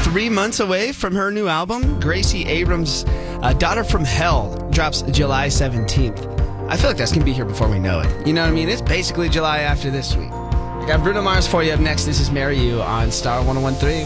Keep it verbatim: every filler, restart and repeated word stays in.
three months away from her new album. Gracie Abrams' uh, Daughter from Hell drops July seventeenth. I feel like that's going to be here before we know it. You know what I mean? It's basically July after this week. I got Bruno Mars for you up next. This is Marry You on Star one oh one three.